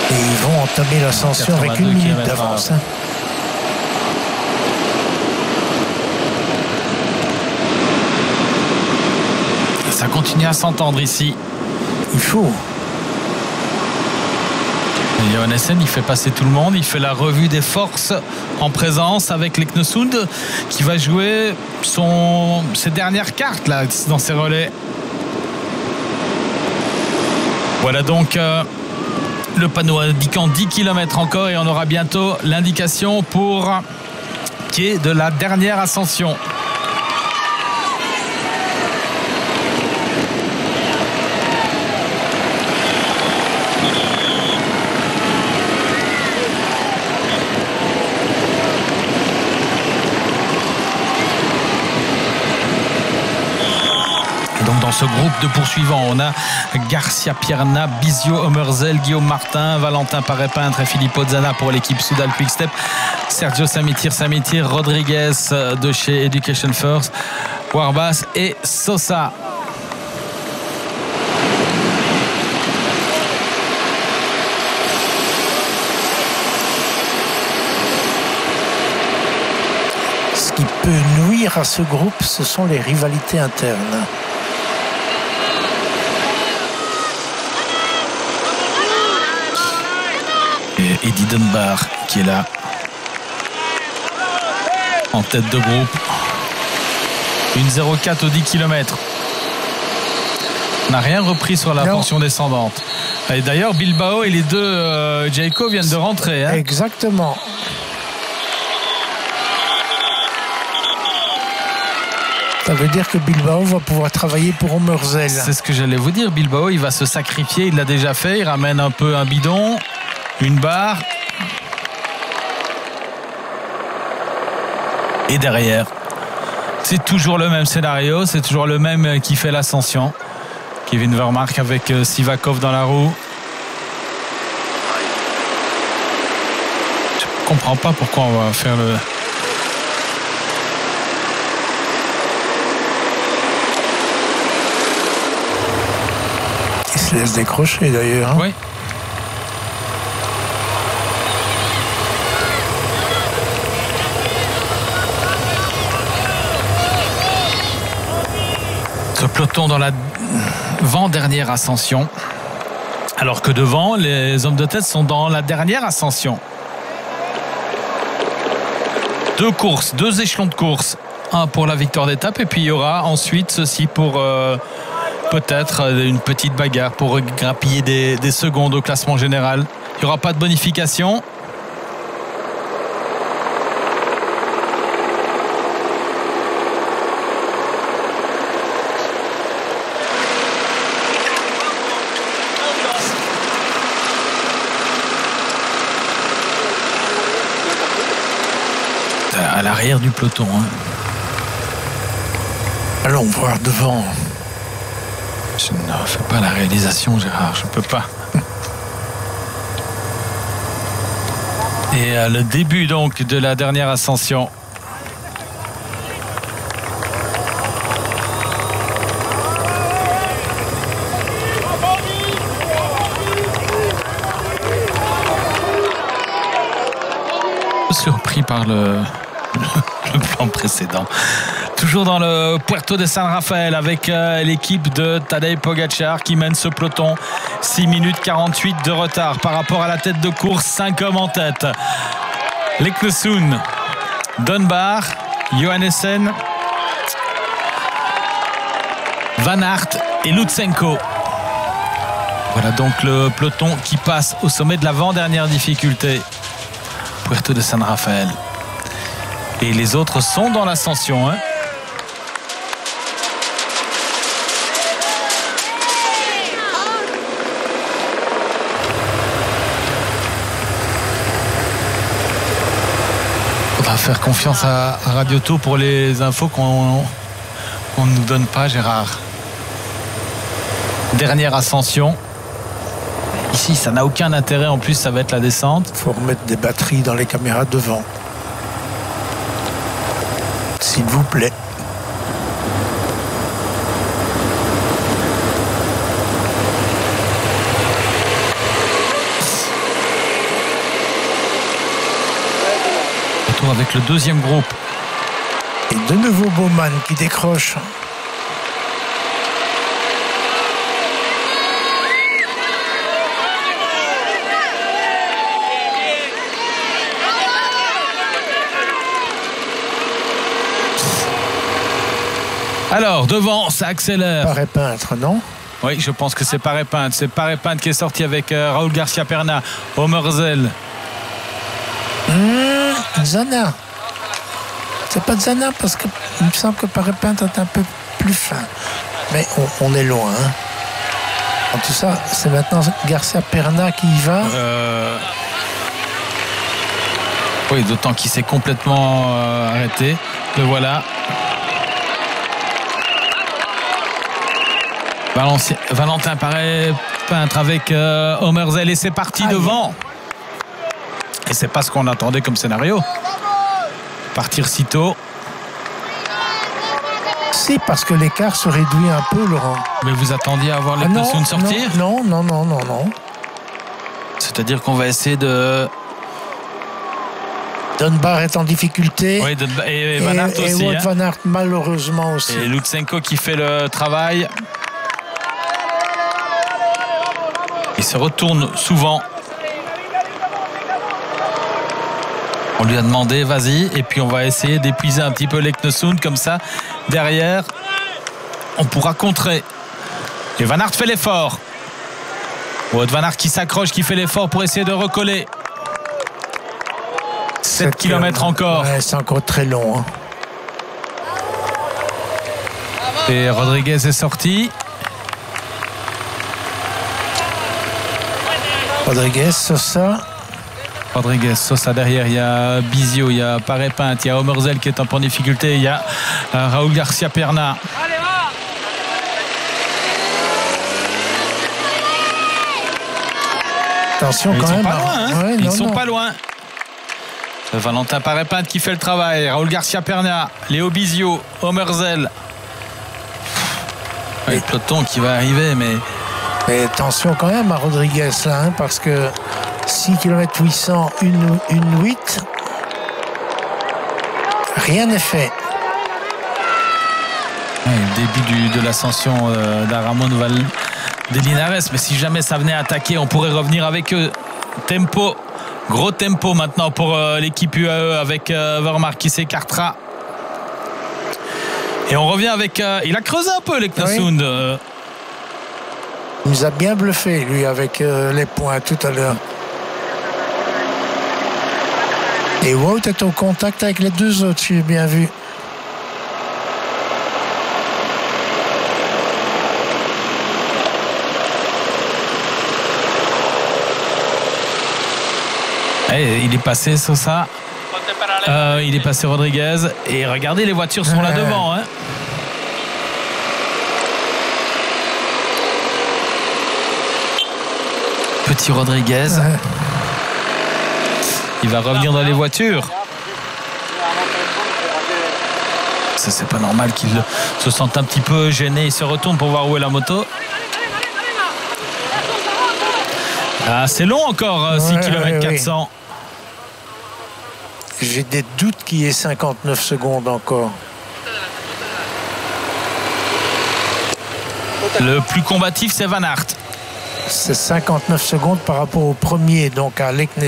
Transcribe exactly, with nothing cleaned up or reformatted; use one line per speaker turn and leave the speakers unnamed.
Et ils vont entamer l'ascension avec une minute d'avance. Hein.
Ça continue à s'entendre ici.
Il faut.
Et Johannessen, il fait passer tout le monde. Il fait la revue des forces en présence avec Leknesund qui va jouer son, ses dernières cartes là, dans ses relais. Voilà donc euh, le panneau indiquant dix kilomètres encore et on aura bientôt l'indication pour qui est de la dernière ascension. Donc dans ce groupe de poursuivants, on a Garcia Pierna, Bizio, Omerzel, Guillaume Martin, Valentin Paré-Peintre et Filippo Zana pour l'équipe Soudal Quick-Step, Sergio Samitir, Samitir, Rodriguez de chez Education First, Warbas et Sosa.
Ce qui peut nuire à ce groupe, ce sont les rivalités internes.
Et Eddie Dunbar qui est là en tête de groupe. Une zéro quatre au dix kilomètres. N'a rien repris sur la non. portion descendante. Et d'ailleurs Bilbao et les deux euh, Jayco viennent de rentrer. Hein.
Exactement. Ça veut dire que Bilbao va pouvoir travailler pour Omerzel.
C'est ce que j'allais vous dire. Bilbao, il va se sacrifier. Il l'a déjà fait. Il ramène un peu un bidon. Une barre. Et derrière, c'est toujours le même scénario. C'est toujours le même qui fait l'ascension. Kevin Vermark avec Sivakov dans la roue. Je ne comprends pas pourquoi on va faire le...
Il se laisse décrocher d'ailleurs. Hein.
Oui. Ce peloton dans la avant-dernière ascension, alors que devant, les hommes de tête sont dans la dernière ascension. Deux courses, deux échelons de course. Un pour la victoire d'étape et puis il y aura ensuite ceci pour euh, peut-être une petite bagarre pour grappiller des, des secondes au classement général. Il n'y aura pas de bonification. À l'arrière du peloton. Hein.
Allons voir devant.
Je ne fais pas la réalisation, Gérard, je ne peux pas. Et à le début donc de la dernière ascension. Surpris par le... le plan précédent. Toujours dans le Puerto de San Rafael avec euh, l'équipe de Tadej Pogačar qui mène ce peloton. six minutes quarante-huit de retard par rapport à la tête de course. cinq hommes en tête. Leknesund, Dunbar, Johannessen, Van Aert et Lutsenko. Voilà donc le peloton qui passe au sommet de l'avant-dernière difficulté. Puerto de San Rafael. Et les autres sont dans l'ascension. Hein. Faudra faire confiance à Radio Tour pour les infos qu'on ne nous donne pas, Gérard. Dernière ascension. Ici, ça n'a aucun intérêt. En plus, ça va être la descente.
Il faut remettre des batteries dans les caméras devant. S'il vous plaît.
retour avec le deuxième groupe.
Et de nouveau Bowman qui décroche.
Alors, devant, ça accélère.
Paraît peintre, non?
Oui, je pense que c'est Paré Peintre. C'est Paré Peintre qui est sorti avec euh, Raúl Garcia Perna, Omerzel.
Mmh, Zana. C'est pas Zana parce qu'il me semble que Paré Peintre est un peu plus fin. Mais on, on est loin. Hein. En tout ça, c'est maintenant Garcia Perna qui y va.
Euh... Oui, d'autant qu'il s'est complètement euh, arrêté. Le voilà. Valenci... Valentin Paré Peintre avec euh, Omerzel et c'est parti Aïe. devant. Et c'est pas ce qu'on attendait comme scénario. Partir si tôt.
Si, parce que l'écart se réduit un peu, Laurent.
Mais vous attendiez à voir les
ah
notions de sortir?
Non, non, non, non, non.
C'est-à-dire qu'on va essayer de...
Dunbar est en difficulté.
Oui, et, et Van Aert
et,
aussi.
Et Wout
hein.
Van Aert malheureusement aussi.
Et Lutsenko qui fait le travail. Il se retourne souvent. On lui a demandé, vas-y, et puis on va essayer d'épuiser un petit peu l'Eknesund, comme ça, derrière, on pourra contrer. Et Van Aert fait l'effort. Wout Van Aert qui s'accroche, qui fait l'effort pour essayer de recoller. sept kilomètres encore.
Ouais, c'est encore très long. Hein.
Et Rodriguez est sorti.
Rodriguez, Sosa.
Rodriguez, Sosa derrière, il y a Bizio, il y a Paré Peintre, il y a Omerzel qui est un peu en difficulté, il y a euh, Raúl Garcia Perna.
Attention
ils
quand
sont
même.
Pas loin, hein.
ouais,
ils
non,
sont
non.
pas loin. Valentin Paré Peintre qui fait le travail, Raúl Garcia Perna, Léo Bizio, Omerzel. Ouais, le peloton qui va arriver, mais...
Et attention quand même à Rodriguez là, hein, parce que six kilomètres huit cents, une, une huit, rien n'est fait.
Ouais, le début du, de l'ascension euh, d'Aramon Val de Linares, mais si jamais ça venait attaquer, on pourrait revenir avec eux. Tempo, gros tempo maintenant pour euh, l'équipe U A E avec euh, Vermaer qui s'écartera. Et on revient avec... Euh, il a creusé un peu l'Eknesund. Oui. Euh,
Il nous a bien bluffé, lui, avec euh, les points tout à l'heure. Et Wout est au contact avec les deux autres, j'ai bien vu.
Et il est passé sur ça. Euh, il est passé Rodriguez. Et regardez, les voitures sont là devant. Hein. Petit Rodriguez. Il va revenir dans les voitures. Ça, c'est pas normal qu'il se sente un petit peu gêné. Il se retourne pour voir où est la moto. Ah, c'est long encore, ouais, six kilomètres quatre cents.
Oui. J'ai des doutes qu'il y ait cinquante-neuf secondes encore.
Le plus combatif, c'est Van Aert.
C'est cinquante-neuf secondes par rapport au premier, donc à l'Eknesund.